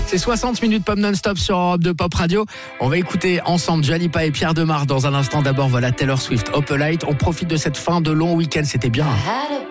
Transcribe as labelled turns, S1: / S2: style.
S1: C'est 60 minutes pop non-stop sur Europe 2 Pop Radio. On va écouter ensemble Dua Lipa et Pierre Demar dans un instant. D'abord, voilà Taylor Swift, Opalite. On profite de cette fin de long week-end, c'était bien.